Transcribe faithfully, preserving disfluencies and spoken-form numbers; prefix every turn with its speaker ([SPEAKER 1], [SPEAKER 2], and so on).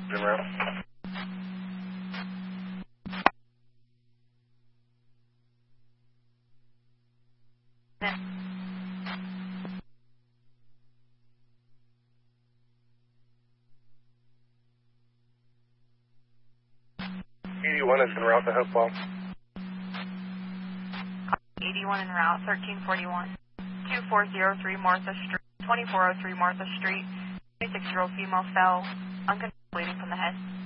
[SPEAKER 1] En route. eighty-one is en route to Hopewell.
[SPEAKER 2] eighty-one en route, thirteen forty-one. two four zero three Martha Street, twenty-four oh three Martha Street. twenty-six-year-old female fell, uncontrolled bleeding from the head.